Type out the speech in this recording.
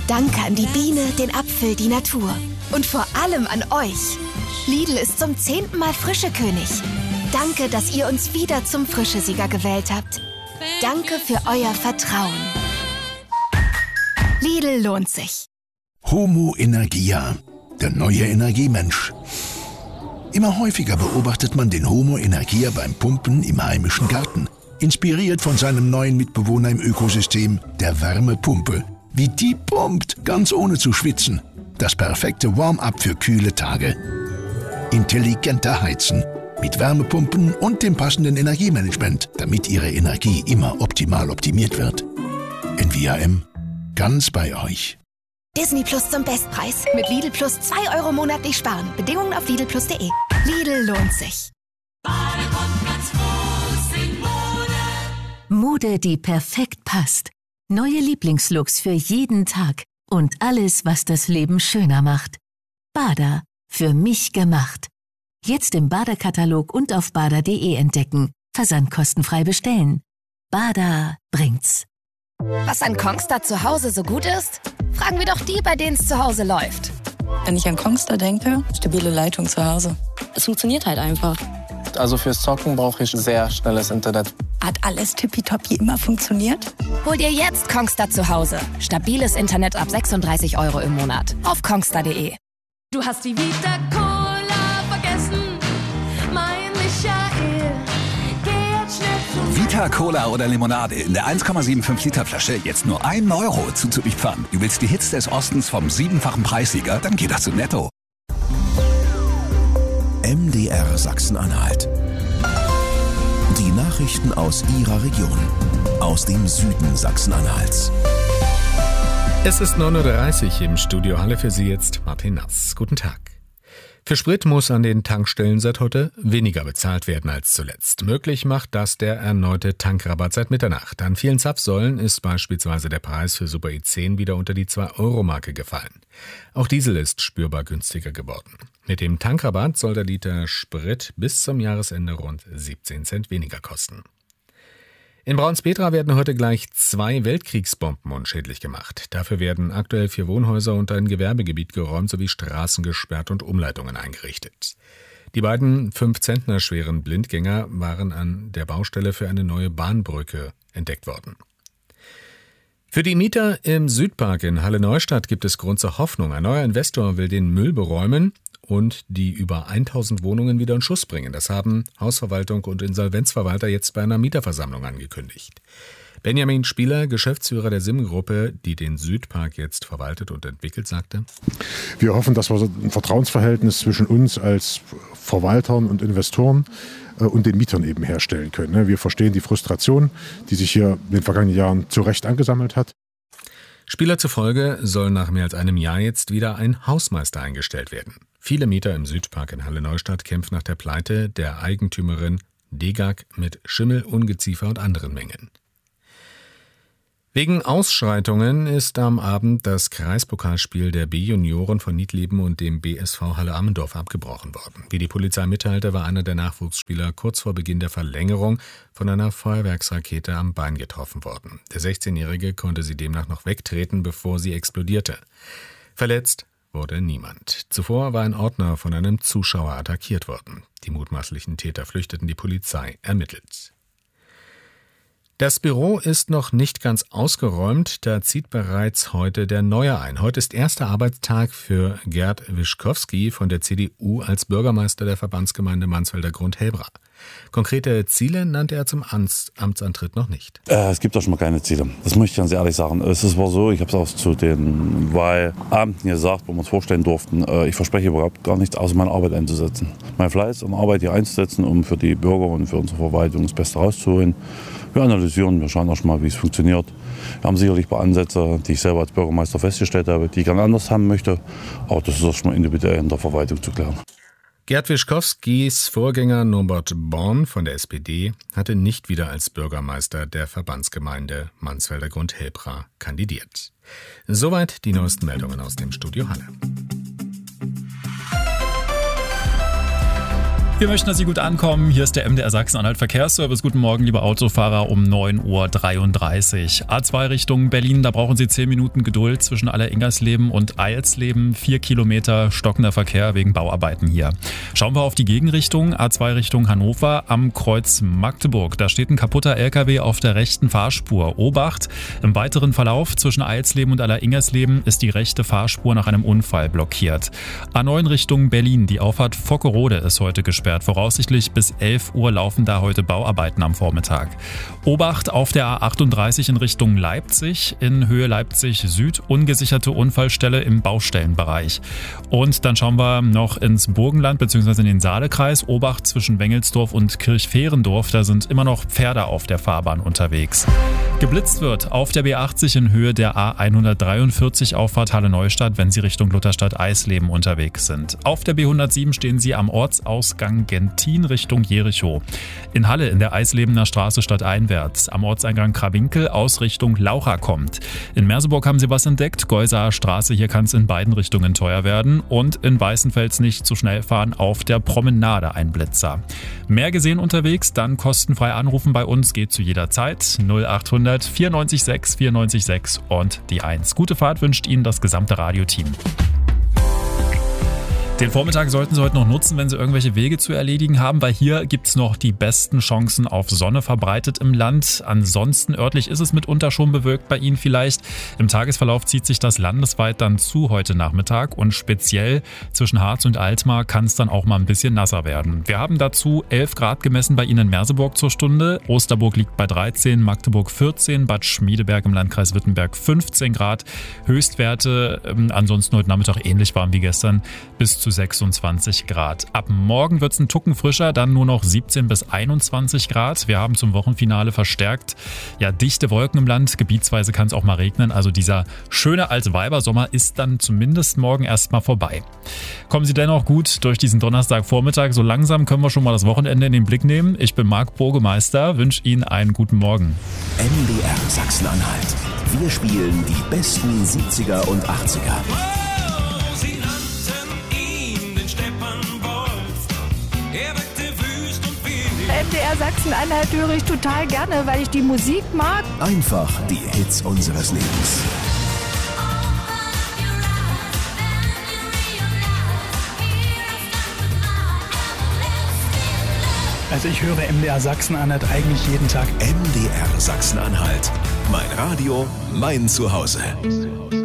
Danke an die Biene, den Apfel, die Natur. Und vor allem an euch. Lidl ist zum 10. Mal Frischekönig. Danke, dass ihr uns wieder zum Frischesieger gewählt habt. Danke für euer Vertrauen. Lidl lohnt sich. Homo Energia, der neue Energiemensch. Immer häufiger beobachtet man den Homo Energia beim Pumpen im heimischen Garten. Inspiriert von seinem neuen Mitbewohner im Ökosystem, der Wärmepumpe. Wie die pumpt, ganz ohne zu schwitzen. Das perfekte Warm-up für kühle Tage. Intelligenter Heizen. Mit Wärmepumpen und dem passenden Energiemanagement, damit Ihre Energie immer optimal optimiert wird. NVIM, ganz bei euch. Disney Plus zum Bestpreis. Mit Lidl Plus 2 € monatlich sparen. Bedingungen auf lidlplus.de. Lidl lohnt sich. Mode, die perfekt passt. Neue Lieblingslooks für jeden Tag. Und alles, was das Leben schöner macht. Bada, für mich gemacht. Jetzt im Bada-Katalog und auf bada.de entdecken. Versandkostenfrei bestellen. Bada bringt's. Was an Kongstar zu Hause so gut ist? Fragen wir doch die, bei denen es zu Hause läuft. Wenn ich an Kongstar denke, stabile Leitung zu Hause. Es funktioniert halt einfach. Also fürs Zocken brauche ich sehr schnelles Internet. Hat alles tippitoppi immer funktioniert? Hol dir jetzt Kongstar zu Hause. Stabiles Internet ab 36 € im Monat. Auf kongstar.de. Du hast die Vita Cola vergessen, mein Michael. Geh jetzt schnell zu Vita Cola oder Limonade in der 1,75 Liter Flasche jetzt nur 1 € zu Zürichpfannen. Du willst die Hits des Ostens vom 7-fachen Preissieger? Dann geht das zu Netto. MDR Sachsen-Anhalt. Die Nachrichten aus Ihrer Region. Aus dem Süden Sachsen-Anhalts. Es ist 9:30 Uhr im Studio Halle, für Sie jetzt Martin Nass. Guten Tag. Für Sprit muss an den Tankstellen seit heute weniger bezahlt werden als zuletzt. Möglich macht das der erneute Tankrabatt seit Mitternacht. An vielen Zapfsäulen ist beispielsweise der Preis für Super E10 wieder unter die 2-Euro-Marke gefallen. Auch Diesel ist spürbar günstiger geworden. Mit dem Tankrabatt soll der Liter Sprit bis zum Jahresende rund 17 Cent weniger kosten. In Braunspetra werden heute gleich 2 Weltkriegsbomben unschädlich gemacht. Dafür werden aktuell 4 Wohnhäuser und ein Gewerbegebiet geräumt sowie Straßen gesperrt und Umleitungen eingerichtet. Die beiden 5 Zentner schweren Blindgänger waren an der Baustelle für eine neue Bahnbrücke entdeckt worden. Für die Mieter im Südpark in Halle-Neustadt gibt es Grund zur Hoffnung. Ein neuer Investor will den Müll beräumen und die über 1000 Wohnungen wieder in Schuss bringen. Das haben Hausverwaltung und Insolvenzverwalter jetzt bei einer Mieterversammlung angekündigt. Benjamin Spieler, Geschäftsführer der SIM-Gruppe, die den Südpark jetzt verwaltet und entwickelt, sagte: Wir hoffen, dass wir ein Vertrauensverhältnis zwischen uns als Verwaltern und Investoren und den Mietern eben herstellen können. Wir verstehen die Frustration, die sich hier in den vergangenen Jahren zu Recht angesammelt hat. Spieler zufolge soll nach mehr als einem Jahr jetzt wieder ein Hausmeister eingestellt werden. Viele Mieter im Südpark in Halle-Neustadt kämpfen nach der Pleite der Eigentümerin Degag mit Schimmel, Ungeziefer und anderen Mängeln. Wegen Ausschreitungen ist am Abend das Kreispokalspiel der B-Junioren von Niedleben und dem BSV Halle-Ammendorf abgebrochen worden. Wie die Polizei mitteilte, war einer der Nachwuchsspieler kurz vor Beginn der Verlängerung von einer Feuerwerksrakete am Bein getroffen worden. Der 16-Jährige konnte sie demnach noch wegtreten, bevor sie explodierte. Verletzt wurde niemand. Zuvor war ein Ordner von einem Zuschauer attackiert worden. Die mutmaßlichen Täter flüchteten, die Polizei ermittelt. Das Büro ist noch nicht ganz ausgeräumt, da zieht bereits heute der Neue ein. Heute ist erster Arbeitstag für Gerd Wischkowski von der CDU als Bürgermeister der Verbandsgemeinde Mansfelder Grund-Helbra. Konkrete Ziele nannte er zum Amtsantritt noch nicht. Es gibt doch schon mal keine Ziele. Das muss ich ganz ehrlich sagen. Es war so, ich habe es auch zu den Wahlabenden gesagt, wo wir uns vorstellen durften, ich verspreche überhaupt gar nichts, außer meine Arbeit einzusetzen. Mein Fleiß und Arbeit hier einzusetzen, um für die Bürger und für unsere Verwaltung das Beste rauszuholen. Wir analysieren, wir schauen auch schon mal, wie es funktioniert. Wir haben sicherlich ein paar Ansätze, die ich selber als Bürgermeister festgestellt habe, die ich gerne anders haben möchte. Aber das ist auch schon mal individuell in der Verwaltung zu klären. Gerd Wischkowskis Vorgänger Norbert Born von der SPD hatte nicht wieder als Bürgermeister der Verbandsgemeinde Mansfelder Grund-Helbra kandidiert. Soweit die neuesten Meldungen aus dem Studio Halle. Wir möchten, dass Sie gut ankommen. Hier ist der MDR Sachsen-Anhalt Verkehrsservice. Guten Morgen, liebe Autofahrer, um 9.33 Uhr. A2 Richtung Berlin, da brauchen Sie 10 Minuten Geduld zwischen Alleringersleben und Eilsleben. 4 Kilometer stockender Verkehr wegen Bauarbeiten hier. Schauen wir auf die Gegenrichtung. A2 Richtung Hannover am Kreuz Magdeburg. Da steht ein kaputter LKW auf der rechten Fahrspur. Obacht! Im weiteren Verlauf zwischen Eilsleben und Alleringersleben ist die rechte Fahrspur nach einem Unfall blockiert. A9 Richtung Berlin. Die Auffahrt Vockerode ist heute gesperrt. Voraussichtlich bis 11 Uhr laufen da heute Bauarbeiten am Vormittag. Obacht auf der A38 in Richtung Leipzig, in Höhe Leipzig Süd, ungesicherte Unfallstelle im Baustellenbereich. Und dann schauen wir noch ins Burgenland bzw. in den Saalekreis. Obacht zwischen Wengelsdorf und Kirchferendorf, da sind immer noch Pferde auf der Fahrbahn unterwegs. Geblitzt wird auf der B80 in Höhe der A143 Auffahrt Halle Neustadt, wenn Sie Richtung Lutherstadt-Eisleben unterwegs sind. Auf der B107 stehen Sie am Ortsausgang Gentin Richtung Jericho. In Halle in der Eislebener Straße stadteinwärts. Am Ortseingang Krawinkel aus Richtung Laucha kommt. In Merseburg haben Sie was entdeckt. Geusaer Straße, hier kann es in beiden Richtungen teuer werden. Und in Weißenfels nicht zu schnell fahren, auf der Promenade ein Blitzer. Mehr gesehen unterwegs, dann kostenfrei anrufen bei uns, geht zu jeder Zeit. 0800 94 6 94 6 und die 1. Gute Fahrt wünscht Ihnen das gesamte Radioteam. Den Vormittag sollten Sie heute noch nutzen, wenn Sie irgendwelche Wege zu erledigen haben, weil hier gibt's noch die besten Chancen auf Sonne verbreitet im Land. Ansonsten örtlich ist es mitunter schon bewölkt bei Ihnen vielleicht. Im Tagesverlauf zieht sich das landesweit dann zu heute Nachmittag und speziell zwischen Harz und Altmar kann es dann auch mal ein bisschen nasser werden. Wir haben dazu 11 Grad gemessen bei Ihnen in Merseburg zur Stunde. Osterburg liegt bei 13, Magdeburg 14, Bad Schmiedeberg im Landkreis Wittenberg 15 Grad. Höchstwerte ansonsten heute Nachmittag ähnlich warm wie gestern bis zu 26 Grad. Ab morgen wird es ein Tucken frischer, dann nur noch 17 bis 21 Grad. Wir haben zum Wochenfinale verstärkt dichte Wolken im Land. Gebietsweise kann es auch mal regnen. Also dieser schöne Altweibersommer ist dann zumindest morgen erstmal vorbei. Kommen Sie dennoch gut durch diesen Donnerstagvormittag. So langsam können wir schon mal das Wochenende in den Blick nehmen. Ich bin Marc Burgemeister, wünsche Ihnen einen guten Morgen. MDR Sachsen-Anhalt. Wir spielen die besten 70er und 80er. MDR Sachsen-Anhalt höre ich total gerne, weil ich die Musik mag. Einfach die Hits unseres Lebens. Also ich höre MDR Sachsen-Anhalt eigentlich jeden Tag. MDR Sachsen-Anhalt. Mein Radio, mein Zuhause.